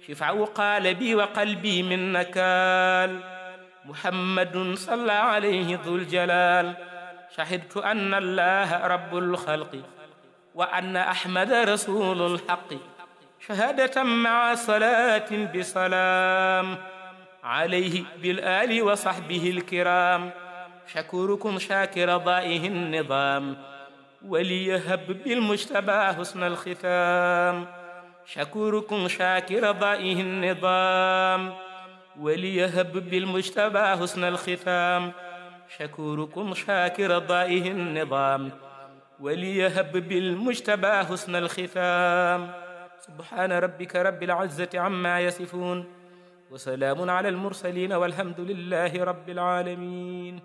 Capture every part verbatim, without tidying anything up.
شفع قالبي وقلبي من نكال محمد صلى عليه ذو الجلال شهدت أن الله رب الخلق وأن أحمد رسول الحق شهادة مع صلاة بسلام عليه بالآل وصحبه الكرام شكوركم شاكر ضائه النظام وليهب بالمجتبى حسن الختام شكوركم شاكر ضائه النظام وليهب بالمجتبى حسن الختام شكوركم شاكر ضائه النظام وليهب بالمجتبى حسن الختام سبحان ربك رب العزة عما يصفون وسلام على المرسلين والحمد لله رب العالمين.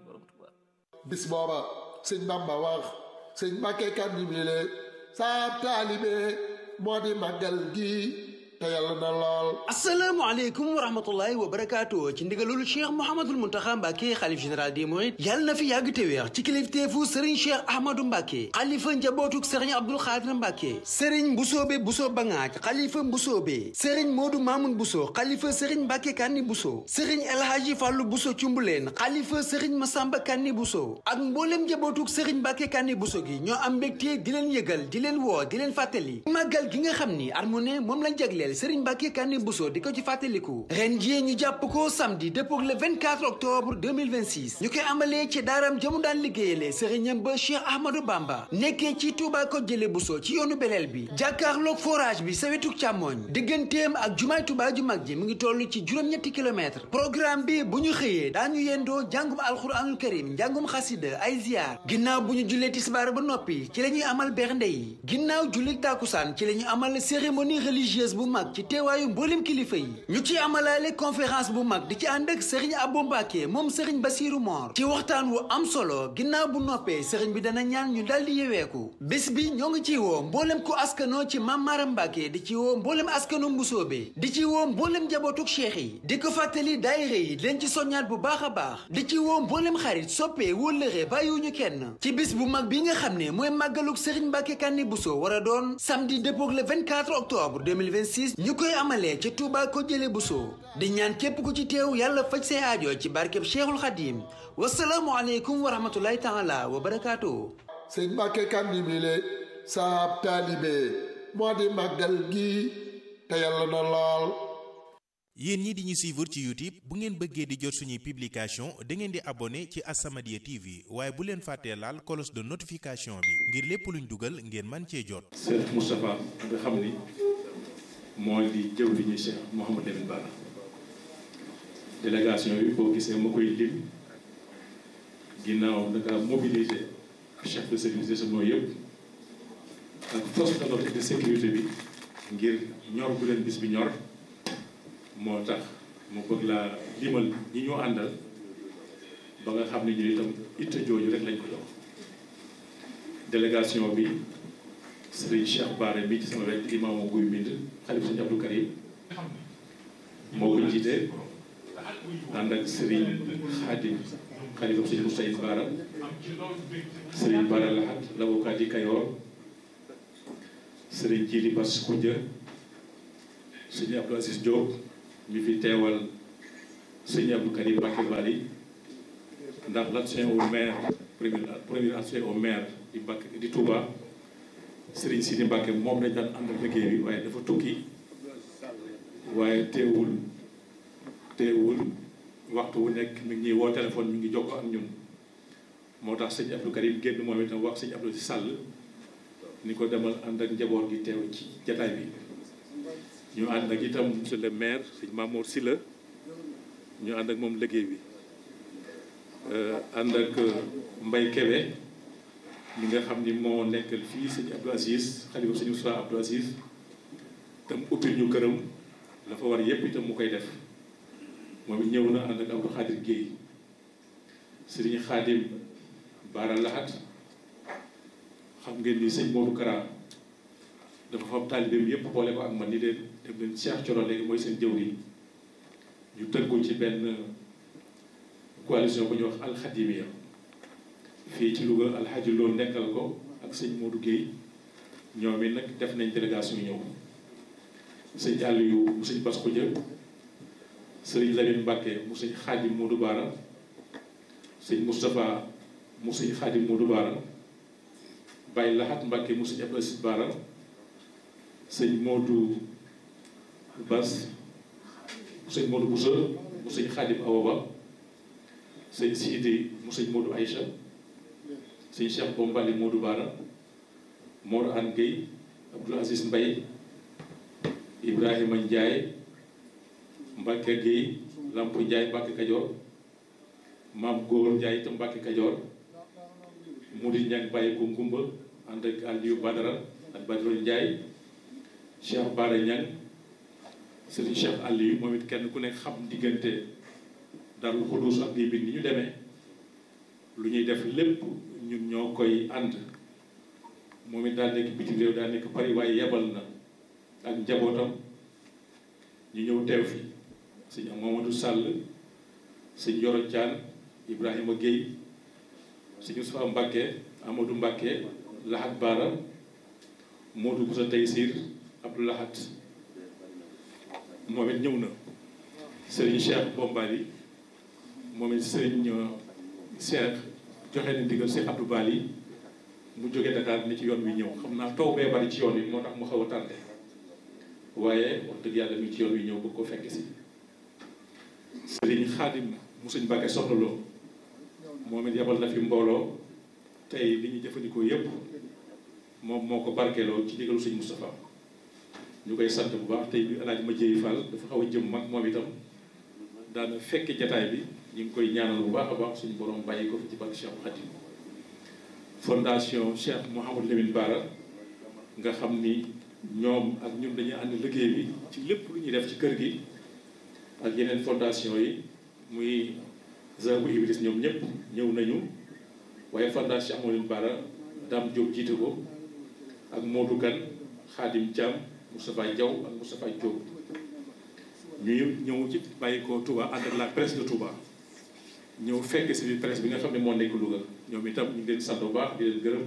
bis booba sëñ Bamba wax sëñ Mbàkke kan jibile saab taalibe moo di màggal gi te yàlla na lool. asalaamaaleykum wa rahmatullahi wa barakaatu. ci ndigalul cheikh Mouhamadul Mountakha Mbacke xalif général des mourides yàlla na fi yàgg te wéex ci kilifteefu Serigne Cheikh Ahmadou Mbacke xalifa njabootuk Serigne Abdoul Khadir Mbacke Serigne Mbusoobe Buso Bangaaj xalifa Mbusoobe Serigne Modou Mamoun Buso xalifa Serigne Mbacke Kanni Buso Serigne El Hadji Fallou Buso Cumbuleen xalifa Serigne Massamba Kanni Buso ak mboolem njabootuk Serigne Mbacke Kanni Buso gi ñoo am mbégte di leen yëgal di leen woo di leen fàttali màggal gi nga xam ni Harmonie moom lañ jagleel Serigne Mbacke Kanni Bousso di ko ci fàttaliku ren jii ñu jàpp ko samedi dëppoo le vingt-quatre octobre deux mille vingt-six ñu koy amalee ci daaram jëmu daan liggéeyale sëriñam ba Cheikh Ahmadou Bamba nekkee ci Touba ko jële Bousso ci yoonu beleel bi jàkkaarloog forage bi sa wetuk càmmooñ digganteem ak jumaay Touba ju mag ji mu ngi toll ci juróom-ñetti kilomètres programme bi bu ñu xëyee daañu yendoo jàngum alxuraanul karim njàngum xasida ay ziar ginnaaw bu ñu jullee tisbaar ba noppi ci la ñuy amal bernde yi ginnaaw julli tàkkusaan ci la ñu amal cérémonie religieuse bu mag ci teewaayu mboolem kilifa yi ñu ci amalaale conférence bu mag di ci ànd ak Serigne Abou Mbacke moom Serigne Bassirou Mor ci waxtaan wu am solo ginnaaw bu noppee Serigne bi dana ñaan ñu daldi yeweeku bés bi ñoo ngi ci woo mboolem ko askanoo ci Mame Maram Mbacke di ci woo mboolem askanu Mbusoobe di ci woo mboolem njabootuk cheikh yi di ko fàttali daayira yi leen ci soññaat bu baax a baax di ci woo mboolem xarit soppee wóllëre bàyyiwuñu kenn ci bés bu mag bi nga xam ne mooy màggaluk Serigne Mbacke Kanni Bousso war a doon samedi dëppoo le vingt-quatre octobre deux mille vingt-six ñu koy amalee ci Touba ko jële Bousso di ñaan képp ku ci teew yàlla faj say aajo ci barkeb Cheikhul Khadim wasalaamu aleykum wa rahmatullahi taala wa barakaatu. sëñ Mbàkke Kanni bile saab taalibe moo di màggal gi te yàlla na lool. yéen ñi di ñu suivre ci YouTube bu ngeen bëggee di jot suñuy publication da ngeen di abonné ci As-Samadiyya T V waaye bu leen fàttee laal cloche de notification bi ngir lépp luñ dugal ngeen mën cee jot. Cheikh Moustapha nga xam ni mooy di jëw li ñuy Cheikh Mouhamadou Lamine Bara délégation yi boo gisee ma koy lim ginnaaw danga mobiliser chef de service régionaux yëpp ak force de l'ordre et de sécurité bi ngir ñor bu leen bis bi ñor moo tax mu bëgg laa limal ñi ñoo àndal ba nga xam ne ñu itam itte jooju rek lañ ko jox délégation bi Serigne Cheikh Bara mi ci sama wet imaamu Guy Mbind xalifa Serigne Abdou Karim moo ko jiite ànd ak Serigne Khadim xalifa Serigne Moustapha Bara Serigne Bara Lahat l'avocat di Kayor Serigne Djili Bass Koundia Serigne Abdou Aziz Diop mi fi teewal Serigne Abdou Karim Mbacké Bali ndax l'adjoint au maire premier premier adjoint au maire di Mbacké di Touba Serigne Sidi Mbacké moom lañ daan ànd ak liggéey bi waaye dafa tukki waaye teewul teewul waxtu wu nekk mi ngi ñuy woo téléphone mi ngi jokkoo ak ñun moo tax sëñ Abdou Karim génn moom itam wax sëñ Abdou si Sall ni ko demal ànd ak njaboot gi teew ci jataay bi ñu ànd ak itam monsieur le maire sëñ Mamour Sylla ñu ànd ak moom liggéey bi ànd ak Mbaye Kébé mi nga xam ni moo nekkal fii sëñ Abdou Aziz xalifa sëñ Moussa Abdou Aziz tam uppil ñu këram la fa war yépp itam mu koy def moom it ñëw na ànd ak Abdou Khadir Guèye sëriñ Khadim Bara Lahat xam ngeen ni sëñ Modou Kara dafa fam taalibeem yépp boole ko ak man ni leen dem leen Cheikh Thioro léegi mooy seen jëwriñ ñu tënku ci benn coalition bu ñuy wax alxadimiya fii ci Louga alxaji loolu nekkal ko ak sëñ Modou Guèye ñoom it nag def nañ délégation ñëw sëñ Aliou mu sëñ Bass Khoudia sëriñ Lamine Mbacke mu sëñ Khadim Modou Bara sëñ Moustapha mu sëñ Khadim Modou Bara Baye Lahat Mbacke mu sëñ Abdou Aziz Bara sëñ Modou Bass mu sëñ Modou Boussa mu sëñ Khadim Awa Ba sëñ Sidi mu sëñ Modou Aïcha sëñ Cheikh Bombali Modou Bara Mor An Gueye Abdoul Aziz Mbaye Ibrahima Ndiaye Mbacke Gueye Lampo Ndiaye Mbacke Kajoor Maam Góor Ndiaye itam Mbacke Kajoor Moudi Niang bàyyi ko Ngumba ànd ak Aliou Badara ak Badara Ndiaye Cheikh Bara Niang Serigne Cheikh Aliou moom it kenn ku nekk xam diggante Darou Khoudoss ak lii bi ni ñu demee lu ñuy def lépp ñun ñoo koy ànd moom it daa nekk bitim réew daa nekk Paris waaye yebal na ak njabootam ñu ñëw teew fi sëñ Mamadou Sall sëñ Yoro Thian Ibrahima Gueye sëñ Moustapha Mbacke Amadou Mbacke Lahat Bara Modou Boussa Taysir Abdou Lahat moom it ñëw na Serigne Cheikh Bombali moom it Serigne Cheikh joxe na ndigal Cheikh Abdou Bali mu jóge Dakar ni ci yoon wi ñëw xam naa taw bee bari ci yoon wi moo tax mu xaw a tardé waaye wax dëgg yàlla mi ci yoon wi ñëw bëgg ko fekk si Serigne Khadim mu sëñ Mbacke Soxna Lo moom it yabal na fi mbooloo tey li ñu jëfandikoo yépp moom moo ko barkeeloo ci ndigalu sëñ Moustapha ñu koy sant bu baax tey bi Alaaji ma Jéey Fall dafa xaw a jëm mag moom itam daana fekk jataay bi ñu ngi koy ñaanal bu baax a baax suñu borom bàyyi ko fi ci barke Cheikh Khadim fondation Cheikh Mouhamadou Lamine Bara nga xam ni ñoom ak ñun dañuy ànd liggéey bi ci lépp lu ñuy def ci kër gi ak yeneen fondation yi muy Zabu Iblis ñoom ñëpp ñëw nañu waaye fondation Cheikh Mouhamadou Lamine Bara Dame Diop jiite ko ak Modou Kane Khadim Thiam Moustapha Diaw ak Moustapha Diop ñuy ñëw ci bàyyi ko Touba ànd ak la presse de Touba ñëw fekk si biir presse bi nga xam ne moo nekk Louga ñoom itam ñu ngi leen sant bu baax di leen gërëm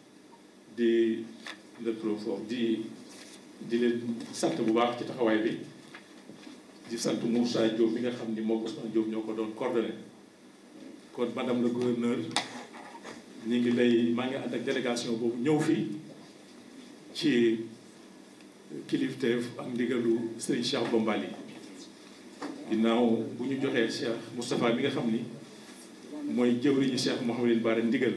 di leen foofu di di leen sant bu baax ci taxawaay bi di sant Moussa Diop bi nga xam ni moo Ousmane Diop ñoo ko doon coordonné kon madame le gouverneur ñu ngi lay maa ngi ànd ak délégation boobu ñëw fii ci kilifteef ak ndigalu Serigne Cheikh Bombali ginnaaw bu ñu joxee Cheikh Moustapha mi nga xam ni mooy jëwriñu Cheikh Mouhamadou Lamine Bara ndigal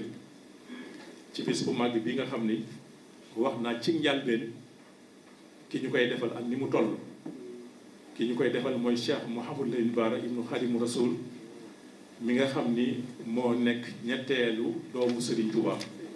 ci bis bu màgg bi nga xam ni wax naa ci njàlbeen ki ñu koy defal ak ni mu toll ki ñu koy defal mooy Cheikh Mouhamadou Lamine Bara ibnu Khadimu Rasoul mi nga xam ni moo nekk ñetteelu doomu Serigne Touba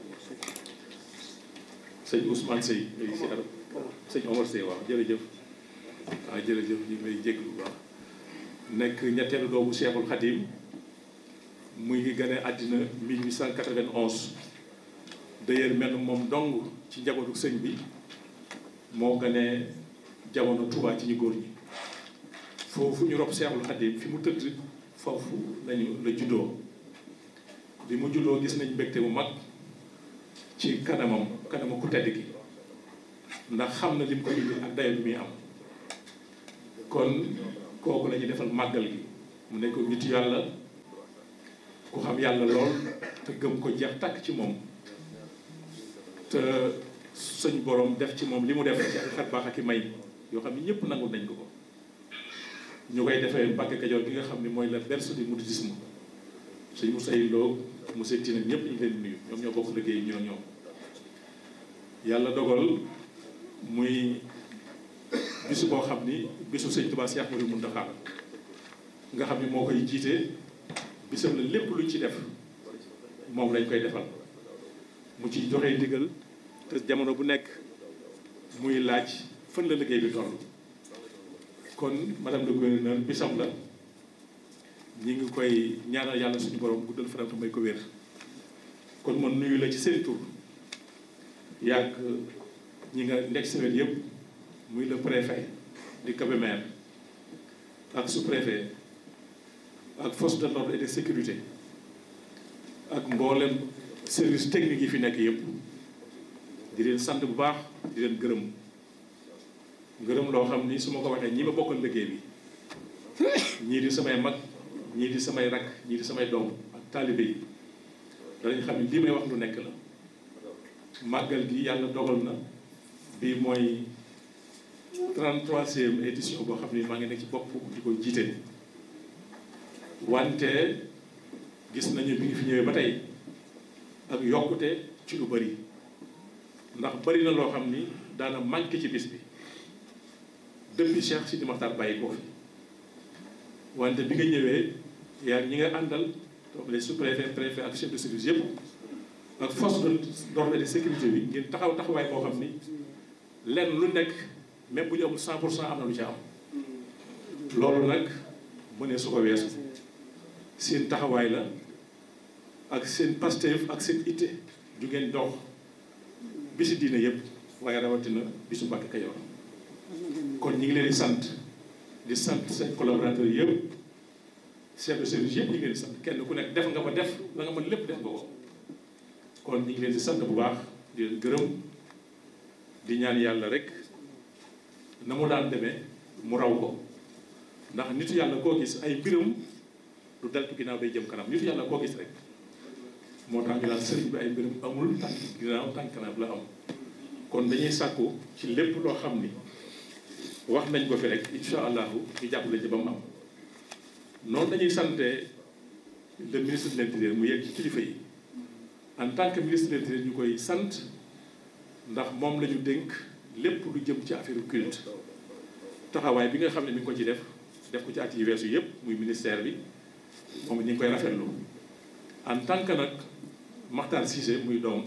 sëñ Ousmane Seye ngay si arab sëñ Omar Seye waaw jërëjëf waaw jërëjëf ñu ngi lay jégg bu baax nekk ñetteelu doomu Cheikhul Khadim muy ngi gën a àddina mille huit cent quatre-vingt-onze d'ailleurs mel moom dong ci njabootu sëñ bi moo gënee jamono Touba ci ñu góor ñi foofu ñu rob Cheikhul Khadim fi mu tëdd foofu lañu la juddoo bi mu juddoo gis nañ mbégte bu mag ci kanamam kanama ku tedd gi ndax xam na lim ko indi ak dayo bi muy am kon kooku la ñuy defal màggal gi mu nekk nit yàlla ku xam yàlla lool te gëm ko jeex tàkk ci moom te suñ borom def ci moom li mu def ci ak xat baax ak i may yoo xam ne ñëpp nangul nañ ko ko ñu koy defee Mbàkke Kajoor gi nga xam ne mooy la berceau du mouridisme suñ Moussa Lo monsieur Tine ñëpp ñu ngi leen nuyu ñoom ñoo bokk liggéey ñoo ñoom yàlla dogal muy bisu boo xam ni bisu sëñ Tuubaa Séex Ahmadu Muntaxaa nga xam ni moo koy jiite bisam la lépp luñ ci def moom lañ koy defal mu ci joxe ndigal te jamono bu nekk muy laaj fan la liggéey bi toll kon madame le gouverneur bisam la ñi ngi koy ñaanal yàlla suñu borom guddal faram te may ko wér kon man nuyu la ci seen tur yàgg ñi nga nekk si wet yëpp muy le préfet di Kébémer ak sous-préfet ak force de l'ordre et de sécurité ak mboolem service technique yi fi nekk yëpp di leen sant bu baax di leen gërëm ngërëm loo xam ni su ma ko waxee ñi ma bokkal liggéey bi ñii di samay mag ñii di samay rak ñii di samay doom ak taalibe yi danañ xam ni lii may wax lu nekk la. màggal gi yàlla dogal na bii mooy trente-troisième édition boo xam ni maa ngi nekk ci bopp di ko jiite wante gis nañu bi ngi fi ñëwee ba tey ak yokkute ci lu bari ndax bari na loo xam ni daana manqué ci bis bi depuis Cheikh Sidi Makhtar bàyyi ko fi wante bi nga ñëwee yaa ñi nga àndal donc les sous-préfets préfets ak chef de service yëpp ak force d'ordre et de sécurité bi ngeen taxaw taxawaay boo xam ni lenn lu nekk même bu ñu amul cent pour cent am na lu ci am loolu nag mu ne su ko weesu seen taxawaay la ak seen Pastef ak seen itte ju ngeen dox bisi diine yëpp waaye rawatina bisu Mbàkke Kajoor kon ñi ngi leen di sant di sant seen collaborateurs yëpp chef de service yëpp ñi ngi leen di sant kenn ku nekk def nga ba def la nga mën lépp def nga ko kon ñi ngi leen di sant bu baax di leen gërëm di ñaan yàlla rek na mu daan demee mu raw ko ndax nitu yàlla koo gis ay mbiram du deltu ginnaaw day jëm kanam nitu yàlla koo gis rek moo tax ñu naan sëriñ bi ay mbiram amul tànk ginnaaw tànk kanam la am kon dañuy sàkku ci lépp loo xam ni wax nañ ko fi rek incha allahu ñu jàppale ci ba mu am noonu dañuy sante le ministre de l'intérieur mu yegg ci kilifa yi en tant que ministre de l'intérieur ñu koy sant ndax moom la ñu dénk lépp lu jëm ci affaire culte taxawaay bi nga xam ne mi ngi ko ci def def ko ci at yi weesu yëpp muy ministère bi moom ñu ngi koy rafetlu en tant que nag Makhtar Cissé muy doom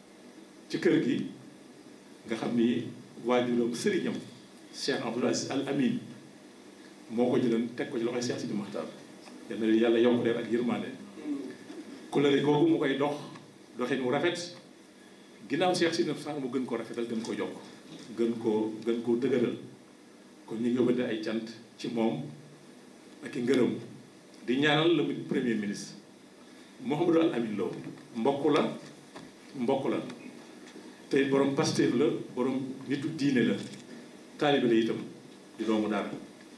ci kër gi nga xam ni waajuram sëriñam Cheikh Abdoul Aziz Al Amin moo ko jëlan teg ko ci loxoy Cheikh Sidi Makhtar yal na yàlla yokk leen ak yërmande kulëre googu mu koy dox doxin mu rafet ginnaaw Cheikh Sidi Makhtar mu gën ko rafetal gën ko jokk gën koo gën koo dëgëral kon ñu ngi yóbbante ay cant ci moom ak i ngërëm di ñaanal le premier ministre Mouhamadou Al Amin Lo mbokk la mbokk la tey borom Pastef la borom nitu diine la taalibe la itam di doomu daara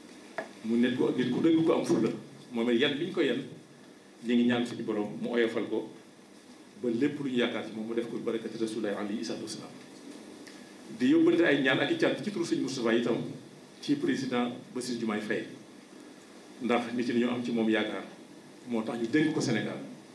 mu nekk ko nit ku dëgg ko am ful la moom it yan bi ñu ko yan ñu ngi ñaan suñu borom mu oyofal ko ba lépp lu ñu yaakaar ci moom mu def ko barakati Rasulullahi alayhi salaatu wasalaam di yóbbante ay ñaan ak i cant ci turu sëñ Moustapha itam ci président Bassirou Diomaye Faye ndax nit ñi dañoo am ci moom yaakaar moo tax ñu dénk ko Sénégal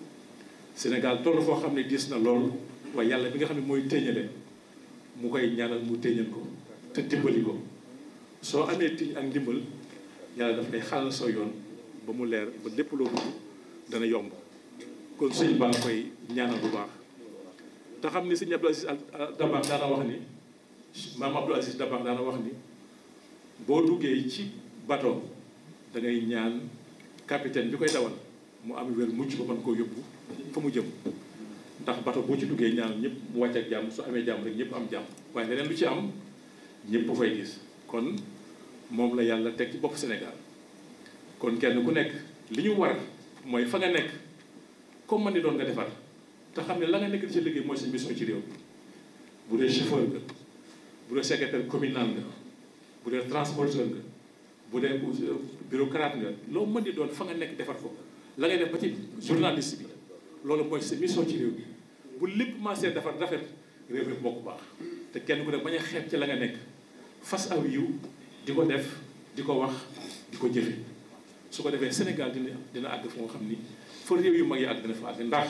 Sénégal toll foo xam ne diis na lool waaye yàlla bi nga xam ne mooy téeñale mu koy ñaanal mu téeñal ko te dimbali ko soo amee tiñ ak ndimbal yàlla daf lay xalal soo yoon ba mu leer ba lépp loo dugg dana yomb kon sëñ baa koy ñaanal bu baax te xam ni sëñ Abdou Aziz Dabakh daana wax ni maam Abdou Aziz Dabakh daana wax ni boo duggee ci bateau da ngay ñaan capitaine bi koy dawal mu am wér mucc ba mën koo yóbbu fa mu jëm ndax bateau boo ci duggee ñaan ñëpp mu wàcc ak jàmm su amee jàmm rek ñëpp am jàmm waaye leneen lu ci am ñëpp fay gis kon moom la yàlla teg ci bopp Sénégal kon kenn ku nekk li ñu war mooy fa nga nekk comme man ni doon nga defar te xam ne la nga nekk di ci liggéey mooy sa mission ci réew bu dee chauffeur nga bu dee secrétaire communal nga bu dee transporteur nga bu dee bureaucrate nga loo mën di doon fa nga nekk defar ko la ngay def ba ci journaliste bi loolu mooy sa mission ci réew bi bu lépp commencé defar rafet réew mi bokk baax te kenn ku ne bañ a xeeb ci la nga nekk fas aw yiw di ko def di ko wax di ko jëfe su ko defee Sénégal dina dina àgg fu nga xam ni fa réew yu mag yi àgg dina fa àgg ndax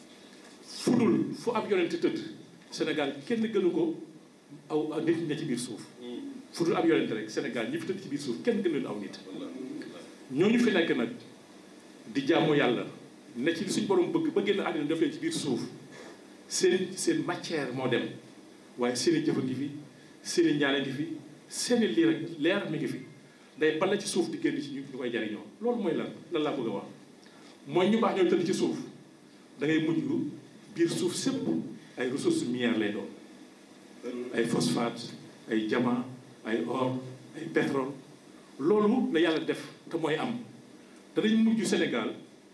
fu dul fu ab yonent tëdd Sénégal kenn gënu ko aw nit ñi ne ci biir suuf fu dul ab yonent rek Sénégal ñi fi tëdd ci biir suuf kenn gënu leen aw nit ñooñu fi nekk nag di jaamu yàlla ne ci suñ borom bëgg ba génn àddina def leen ci biir suuf seen seen matière moo dem waaye seen i jëf a ngi fi seen i ñaan a ngi fi seen i lii rek leer mi ngi fi day bala ci suuf di génn ci ñu koy jariñoo loolu mooy lan lan laa bëgg a wax mooy ñu baax ñooy tëdd ci suuf da ngay mujj biir suuf sépp ay ressources minières lay doon ay phosphate ay diamant ay or ay pétrole loolu la yàlla def te mooy am danañ mujj Sénégal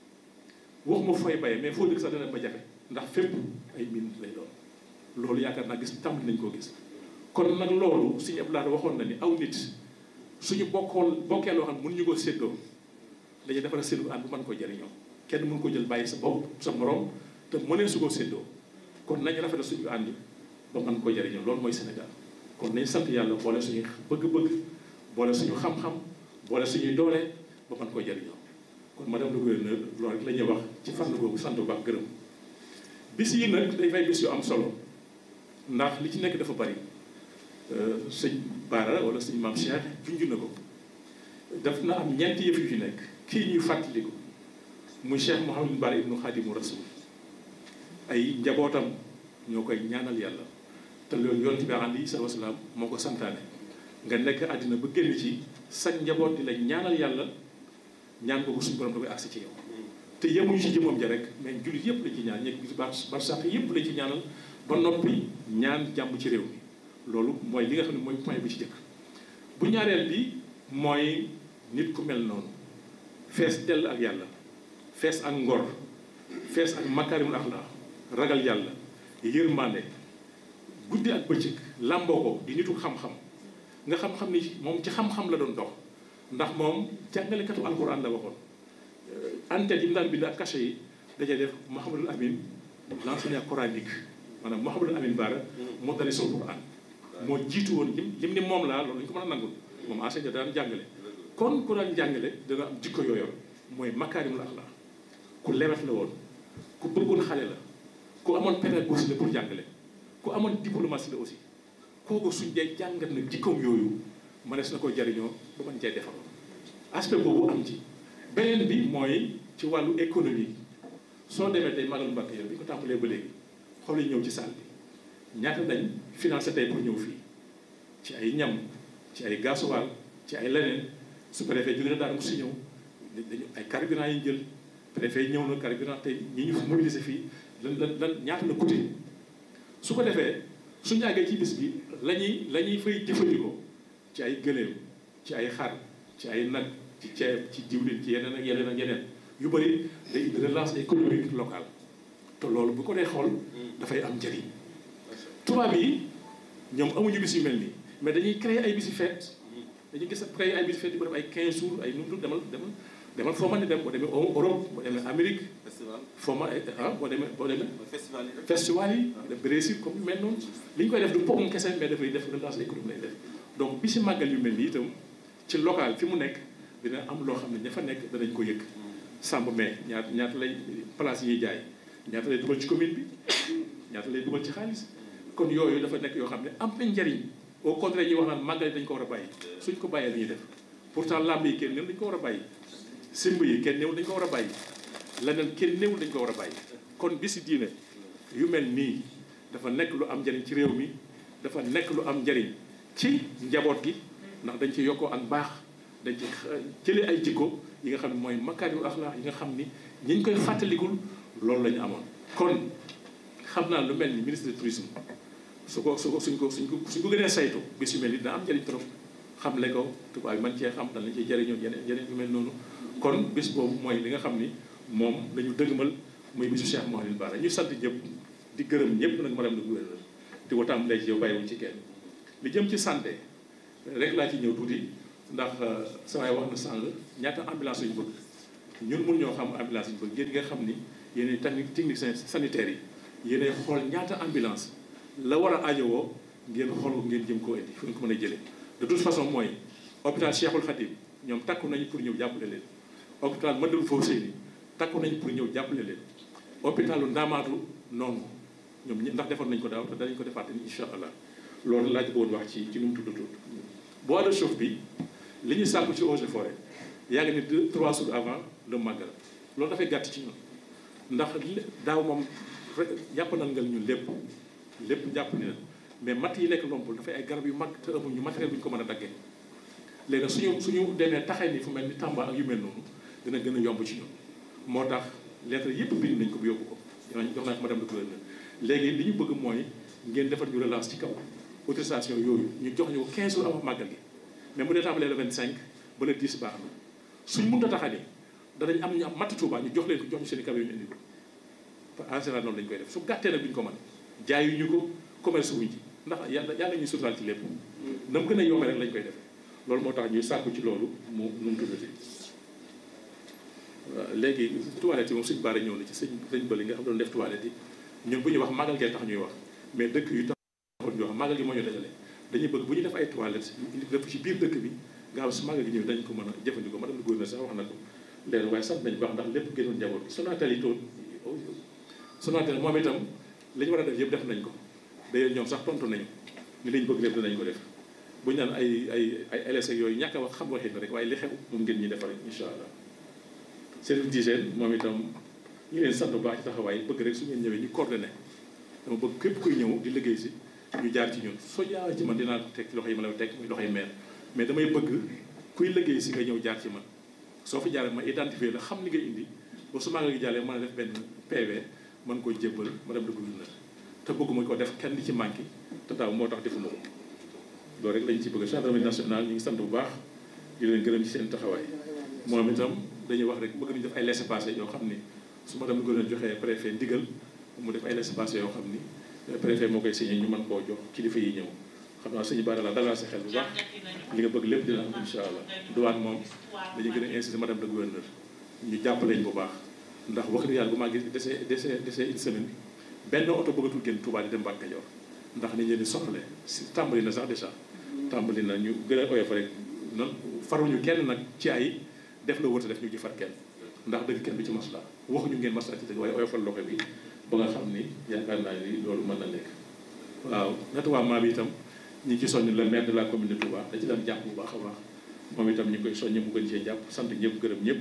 waxuma fooy baye mais foo dëkk sax dana ba jafe ndax fépp ay mine lay doon loolu yaakaar naa gis tàmbali nañ koo gis kon nag loolu suñu Abdoulaye waxoon na ni aw nit suñu bokkoon bokkee loo xam ne mënuñu ko séddoo dañuy defar séddu ànd bu mën ko jëriñoo kenn mënu ko jël bàyyi sa bopp sa morom te mënee su ko séddoo kon nañu rafetal suñu ànd ba mën ko jëriñoo loolu mooy Sénégal kon nañ sant yàlla boole suñu bëgg-bëgg boole suñu xam-xam boole suñuy doole ba mën ko jëriñoo kon madame le gouverneur loolu rek la ñuy wax ci fànn boobu sant bu baax gërëm bis yi nag day fay bis yu am solo ndax li ci nekk dafa bari sëñ Bara wala sëñ Maam Cheikh junj na ko daf na am ñeenti yëf yu ci nekk kii ñuy fàttaliku muy Cheikh Mouhamadou Bara ibnu Khadimu Rasul ay njabootam ñoo koy ñaanal yàlla te loolu yonent bi alayhi salaatu wa salaam moo ko santaane nga nekk àddina ba génn ci sañ njaboot di la ñaanal yàlla ñaan boobu suñu borom da koy agsi ci yow te yemuñu ci jëmoom ja rek mais jullit yëpp lañ ci ñaan ñekk gis bar barsàq yëpp lañ ci ñaanal ba noppi ñaan jàmm ci réew mi loolu mooy li nga xam ne mooy point bi ci jëkk bu ñaareel bi mooy nit ku mel noonu fees dell ak yàlla fees ak ngor fees ak makaarimul axlaaq ragal yàlla yërmande guddi ak bëccëg làmboo ko di nitu xam-xam nga xam-xam ni moom ci xam-xam la doon dox ndax moom jàngalekatu alquran la waxoon antenne yi mu daan bind ak cachet yi dajee def Mouhamadul Amin l'enseignant coranique maanaam Mouhamadul Amin Bara moo tari sul quran moo jiitu woon lim lim ni moom laa loolu lañu ko mën a nangul moom enseignant daan jàngale kon ku daan jàngale dana am jikko yooyu mooy makaarimul axlaaq ku lewet la woon ku bëggoon xale la ku amoon pédagogie la pour jàngale ku amoon diplomatie la aussi kooku suñ dee jàngat nag jikkoom yooyu mënees na ko jariñoo ba mën cee defar aspect boobu am ci beneen bi mooy ci wàllu économie soo demee tey Magal Mbàkke yow bi ko tàmbalee ba léegi xool yi ñëw ci salle bi ñaata dañ financé tey pour ñëw fii ci ay ñam ci ay gasoil ci ay leneen su préfet jóge na daal mu si ñëw dañu ay carburant yi jël préfet ñëw na carburant tey ñi ñu mobilisé fii lan lan lan ñaata la coûté su ko defee suñu àggee ci bis bi la ñuy la ñuy fay jëfandikoo ci ay gëléem ci ay xar ci ay nag ci ceeb ci diwlin ci yeneen ak yeneen ak yeneen yu bëri day relance économique locale te loolu bu ko dee xool dafay am njëriñ tubaab yi ñoom amuñu bis yu mel nii mais dañuy créer ay bisi fête dañuy gis créer ay bisi fête di ko def ay quinze jours ay numtu demal demal demal foo mën di dem boo demee Europe boo demee Amérique foo ma ah boo demee boo demee festival yi de Brésil comme yu mel noonu li ñu koy def du pom kese mais dafay def relance économique lay def donc bisi màggal yu mel nii itam ci local fi mu nekk dina am loo xam ne ña fa nekk danañ ko yëg sàmb mais ñaata ñaata lay place yi ñuy jaay ñaata lay dugal ci commune bi ñaata lay dugal ci xaalis kon yooyu dafa nekk yoo xam ne am nañ njariñ au contraire ñuy wax naan màggal dañ ko war a bàyyi suñ ko bàyyee dañuy def pourtant làmb yi kenn néew dañ ko war a bàyyi simb yi kenn néew dañ ko war a bàyyi leneen kenn néew dañ ko war a bàyyi kon bisi diine yu mel nii dafa nekk lu am njariñ ci réew mi dafa nekk lu am njariñ ci njaboot gi ndax dañ ci yokkoo ak baax dañ ci jëlee ay jikko yi nga xam ne mooy makaarimul axlaaq yi nga xam ni ñi ñu koy fàttalikul loolu la ñu amoon kon xam naa lu mel ni ministre de tourisme su ko su ko suñ ko suñ ko suñ ko gënee saytu bis yu mel ni dina am njëriñ trop xam le ko tubaab yi man cee xam dan lañ ciy jëriñoo yeneen yeneen yu mel noonu kon bis boobu mooy li nga xam ni moom la ñu dëgmal muy bisu Cheikh Mouhamadou Bara ñu sant ñëpp di gërëm ñëpp nag madame le gouverneur di ko tàmbalee ci yow bàyyiwuñ ci kenn li jëm ci santé rek laa ci ñëw tuuti ndax saa wax na sànq ñaata ambulance yu ñu bëgg ñun mun ñoo xam ambulance yu ñu bëgg yéen nga xam ni yéenay technicien sanitaire yi yéenay xool ñaata ambulance la war a ajowoo ngeen xool ko ngeen jëm koo indi fu ñu ko mën a jëlee de toute façon mooy hôpital Cheikhul Khadim ñoom takku nañu pour ñëw jàppale leen hôpital Matlaboul Fawzeyni takku nañu pour ñëw jàppale leen hôpitalu Ndamaatu noonu ñoom ndax defoon nañ ko daaw te danañ ko defaat ni incha allah loolu laaj bëggoon wax ci ci nu mu tudd tudd bois de chauffe bi li ñu sàkku ci eaux et forêt yaa ngi ne deux trois jours avant le màggal loolu dafay gàtt ci ñun ndax daaw moom jàpp nañ nga ñun lépp lépp jàpp ni na mais matt yi nekk Lompul dafay ay garab yu mag te amuñu matériel bu ñu ko mën a daggee léegi suñu suñu demee taxee ni fu mel ni Tamba ak yu mel noonu dina gën a yomb ci ñun moo tax lettre yëpp bind nañ ko bu yóbbu ko jox naa ko madame le gouverneur léegi li ñu bëgg mooy ngeen defar ñu relance ci kaw autorisation yooyu ñu jox ñu ko quinze jours avant màggal gi mais mu dee tàmbalee le vingt-cinq ba le dix baax na suñ mënut a taxani danañ am ñu am matt Touba ñu jox leen ko jox ñu seen i camion ñu indi ko en général noonu lañ koy def su gàttee nag duñ ko mën jaayuñu ko commerce wuñ ci ndax yàlla yàlla ñuy suturaal ci lépp na mu gën a yombee rek lañ koy def loolu moo tax ñuy sàkku ci loolu mu nu mu tuddati waaw léegi toilette yi moom suñ baare ñëw na ci sëñ sëñ bëli nga xam doon def toilette yi ñun bu ñuy wax màggal gee tax ñuy wax mais dëkk yu taxoon ñuy wax màggal gi moo ñu dajale dañuy bëgg bu ñu def ay toilettes ñu def ci biir dëkk bi nga xam su màggal gi ñëw dañ ko mën a jëfandikoo madame le gouverneur sax wax na ko léegi waaye sant nañu baax ndax lépp génnoon njaboot gi Sonatel yi toon Sonatel moom itam li ñu war a def yëpp def nañ ko d'ailleurs ñoom sax tontu nañu ni lañ bëgg lépp dinañ ko def bu ñu naan ay ay ay L S yooyu ñàkk a wax xam waxit na rek waaye li xew moom ngeen ñuy defal rek incha allah service d'hygiène moom itam ñu leen sant bu baax ci taxawaay bëgg rek su ngeen ñëwee ñu coordonné dama bëgg képp kuy ñëw di liggéey si ñu jaar ci ñun soo jaaree ci man dinaa teg loxo yi ma la teg muy loxo yi meer mais damay bëgg kuy liggéey si nga ñëw jaar ci man soo fi jaaree ma identifier la xam li nga indi ba su maa nga gi jàllee mën a def benn P V mën koo jébbal madame le gouverneur te bëgguma ko def kenn di ci manqué te daaw moo tax defuma ko loolu rek lañ ci bëgg gendarmerie nationale ñu ngi sant bu baax di leen gërëm ci seen taxawaay moom itam dañuy wax rek bëgg nañu def ay laissez-passer yoo xam ni su madame le gouverneur joxee préfet ndigal mu def ay laissez-passer yoo xam ni préfet moo koy signé ñu mën koo jox kilifa yi ñëw xam naa sëñ Bara la dalal sa xel bu baax li nga bëgg lépp dina am incha allah duwaan moom dañuy gën a insister madame le gouverneur ñu jàppaleñ bu baax ndax wax dëgg yàlla bu maa gis dese dese dese une semaine benn oto bëggatul génn Touba di dem Mbàkke Kajoor ndax nit ñi di soxla si tàmbali na sax déjà tàmbali na ñu gën a oyof rek noonu faruñu kenn nag ci ay def la wërta def ñu ci far kenn ndax dëgg kenn bi ci masla waxuñu ngeen masla ci dëgg waaye oyofal loxo bi ba nga xam ni yaakaar naa ni loolu mën na nekk waaw nettoiement bi itam ñi ci soññ le maire de la commune de Touba da ci daan jàpp bu baax a baax moom itam ñu koy soññ mu gën cee jàpp sant ñëpp gërëm ñëpp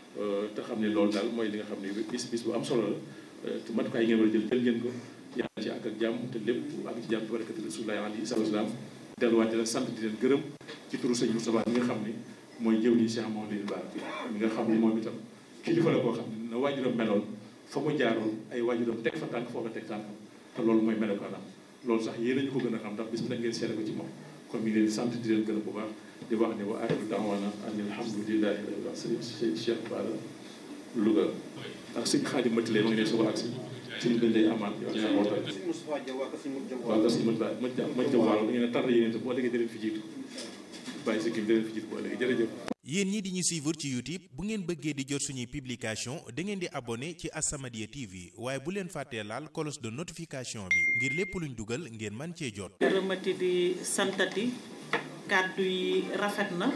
te xam ne loolu daal mooy li nga xam ne bis bis bu am solo la te matukaay yi ngeen war a jël jël ngeen ko yàlla ci ak ak jàmm te lépp ak ci jàmm bi barakati rasulullahi alayhi salaam delluwaat di leen sant di leen gërëm ci turu sëñ Moustapha mi nga xam ne mooy jëw ni Cheikh Mouhamadou Bara bi mi nga xam ne moom itam kilifa la koo xam ne na waajuram meloon fa mu jaaroon ay waajuram teg fa tànk foofa teg tànkam te loolu mooy melokaanam loolu sax yéen a ñu ko gën a xam ndax bis bu nekk ngeen seere ko ci moom kon mi ngi leen di sant di leen gërëm bu baax di wax ne wa axiru da'waana an alhamdulillahi rabbil alamin sëñ Cheikh Bara Louga ak sëñ Xaadim Matile ma ngi ne suba ak si suñu gën lay amaat yow yaa wootal waaw ka si mët ba ma ma jëm waalo da ngeen a tar yéen itam boo léegi da leen fi jiitu bàyyi sa kii da leen fi jiitu boo léegi jërëjëf yéen ñi di ñu suivre ci YouTube bu ngeen bëggee di jot suñuy publication da ngeen di abonné ci As-Samadiyya T V waaye bu leen fàttee laal cloche de notification bi ngir lépp luñ dugal ngeen man cee jot. gërëmati di santati kàddu yi rafet na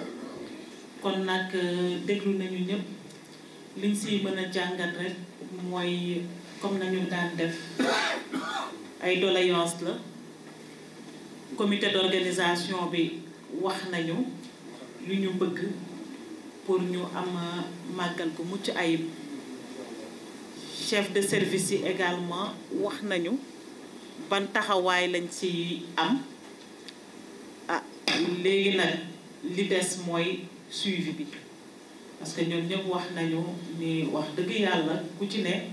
kon nag déglu nañu ñëpp liñ si mën a jàngat rek mooy comme nañu daan def ay doléance la comité d'organisation bi wax nañu lu ñu bëgg pour ñu am màggal bu mucc ayib chef de service yi également wax nañu ban taxawaay lañ ci am ah léegi nag li des mooy suivi bi parce que ñoom ñëpp wax nañu ni wax dëgg yàlla ku ci ne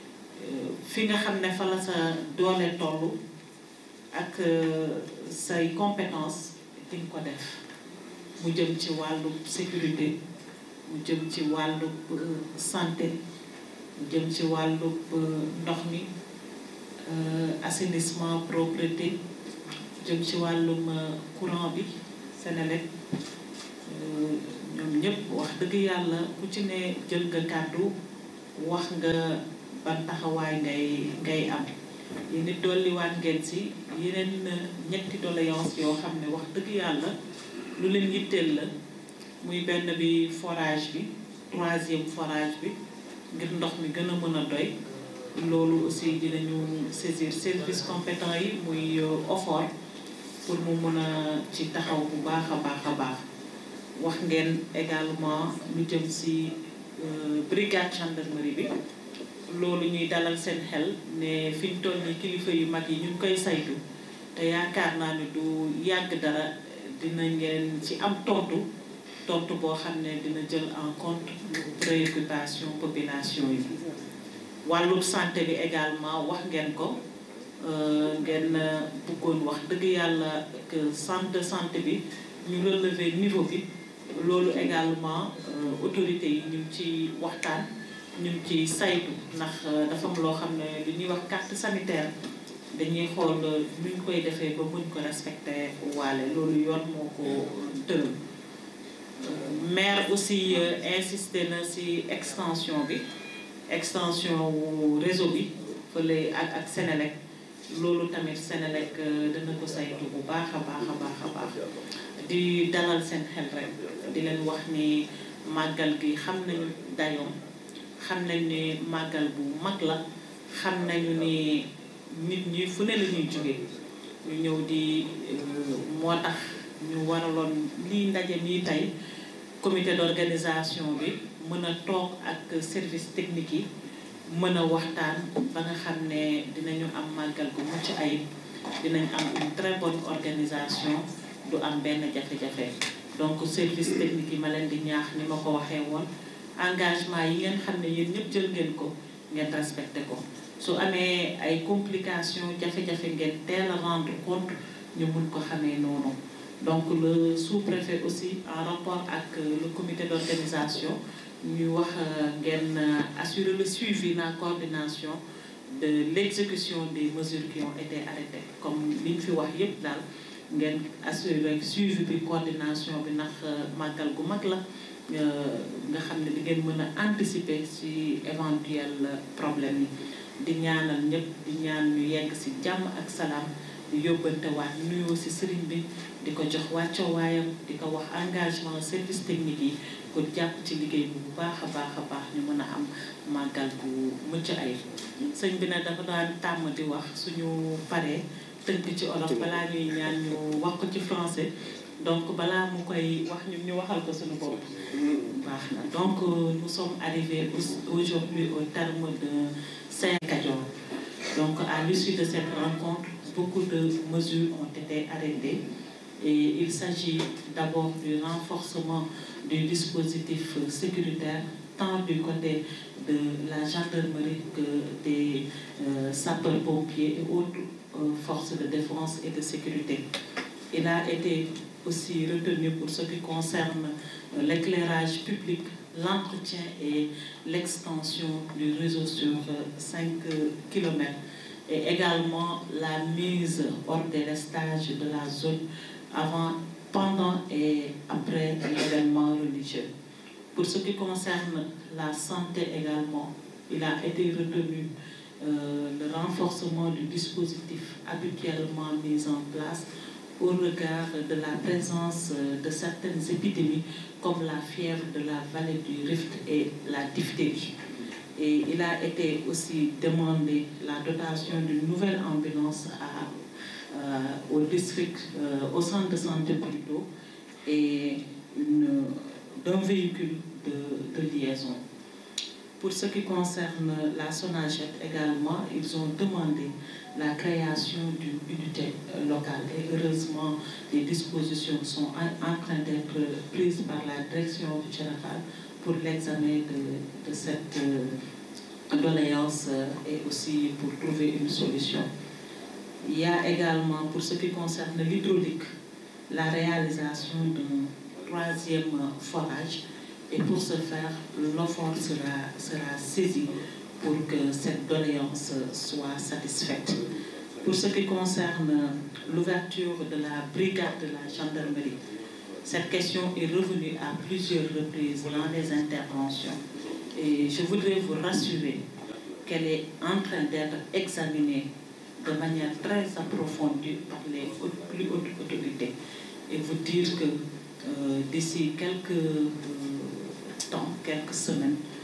fi nga xam ne fa la sa doole tollu ak say compétence di nga ko def mu jëm ci wàllu sécurité mu jëm ci wàllu santé mu jëm ci wàllu ndox mi assainissement propreté jëm ci wàllum courant bi Senelec ñoom ñëpp wax dëgg yàlla ku ci ne jël nga kàddu wax nga ban taxawaay ngay ngay am yéen it dolliwaat ngeen si yeneen ñetti doléance yoo xam ne wax dëgg yàlla lu leen yitteel la muy benn bi forage bi troisième forage bi ngir ndox mi gën a mën a doy loolu aussi dinañu saisir service compétent yi muy O F O R pour mu mën a ci taxaw bu baax a baax a baax wax ngeen également lu jëm si brigade gendarmerie bi loolu ñuy dalal seen xel ne fi ñu toll nii kilifa yu mag yi ñu ngi koy saytu te yaakaar naa ne du yàgg dara dina ngeen ci am tontu tontu boo xam ne dina jël en compte préoccupation population yi. wàllum santé bi également wax ngeen ko ngeen bëggoon wax dëgg yàlla que centre de santé bi ñu relever niveau bi loolu également autorité yi ñu ngi ci waxtaan. ñu ngi ci saytu ndax dafa am loo xam ne li ñuy wax carte sanitaire dañuy xool nuñ koy defee ba muñ ko respecté waale loolu yoon moo ko tëral. maire aussi insisté na ci extension bi extension wu réseau bi fële ak ak Sénélec loolu tamit Sénélec dana ko saytu bu baax a baax a baax a baax di dalal seen xel rek di leen wax ni màggal gi xam nañu dayoom xam nañ ni màggal bu mag la xam nañu ni nit ñi fu ne la ñuy jóge ñu ñëw di moo tax ñu waraloon lii ndaje nii tey comité d'organisation bi mën a toog ak service technique yi mën a waxtaan ba nga xam ne dinañu am màggal bu mucc ayib dinañ am une très bonne organisation du am benn jafe-jafe donc service technique yi ma leen di ñaax ni ma ko waxee woon engagement yi ngeen xam ne yéen ñëpp jël ngeen ko ngeen respecté ko su amee ay complications jafe-jafe ngeen teel a rendre compte ñu mun ko xamee noonu. Donc le sous-préfet aussi en rapport avec le comité d'organisation nous avons assuré le suivi, la coordination de l'exécution des mesures qui ont été arrêtées. Comme nous l'avons dit, nous avons assuré le suivi de la coordination de Magal Goumakla, nous avons anticipé sur éventuels problèmes. Di ñaanal ñëpp di ñaan ñu yegg ci jàmm ak salaam di yóbbante waat nuyoo ci sëriñ bi di ko jox wàccoo waayam di ko wax engagement service technique yi pour jàpp ci liggéey bi bu baax a baax a baax ñu mën a am màggal bu mucc ay sëñ bi nag dafa daan tàmm di wax suñu paree tënk ci olof balaa ñuy ñaan ñu wax ko ci français donc balaa mu koy wax ñu ñu waxal ko suñu bopp baax na donc nous sommes arrivés aujourd'hui au terme de Saint-Cadior. Donc à l'issue de cette rencontre, beaucoup de mesures ont été arrêtées et il s'agit d'abord du renforcement du dispositif sécuritaire tant du côté de la gendarmerie que des euh, sapeurs-pompiers et autres euh, forces de défense et de sécurité. Il a été aussi retenu pour ce qui concerne euh, l'éclairage public, l'entretien et l'extension du réseau sur cinq kilomètres et également la mise hors délestage de la zone avant, pendant et après l'événement religieux. Pour ce qui concerne la santé également, il a été retenu euh, le renforcement du dispositif habituellement mis en place au regard de la présence de certaines épidémies comme la fièvre de la vallée du Rift et la diphtérie. Et il a été aussi demandé la dotation d'une nouvelle ambulance à, euh, au district, euh, au centre de santé plutôt, et une, d'un véhicule de, de liaison. Pour ce qui concerne la Sonaged également, ils ont demandé la création d'une unité locale. Et heureusement, les dispositions sont en, en train d'être prises par la direction générale pour l'examen de, de cette euh, doléance euh, et aussi pour trouver une solution. Il y a également, pour ce qui concerne l'hydraulique, la réalisation d'un troisième forage. Et pour ce faire, l'O F O R sera, sera saisi pour que cette doléance soit satisfaite. Pour ce qui concerne l'ouverture de la brigade de la gendarmerie, cette question est revenue à plusieurs reprises dans les interventions. Et je voudrais vous rassurer qu'elle est en train d'être examinée de manière très approfondie par les plus hautes autorités. Et vous dire que euh, d'ici quelques euh, temps, quelques semaines,